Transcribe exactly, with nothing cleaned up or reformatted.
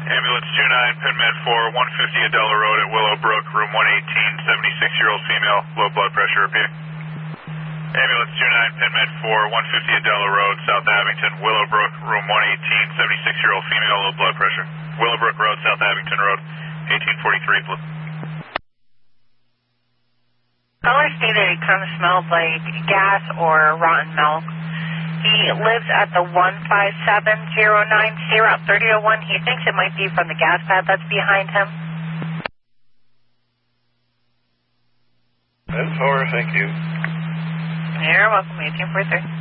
Ambulance two nine, PenMed four, one fifty Adela Road at Willowbrook, room one eighteen, seventy-six-year-old female, low blood pressure, repeat. Ambulance two nine, PenMed four, one fifty Adela Road, South Abington, Willowbrook, room one eighteen, seventy-six-year-old female, low blood pressure. Willowbrook Road, South Abington Road, eighteen forty-three, blue. Caller stated it kind of smelled like gas or rotten milk. He lives at the one five seven zero nine C, Route thirty oh one. He thinks it might be from the gas pad that's behind him. ten four, thank you. You're welcome, eighteen forty-three.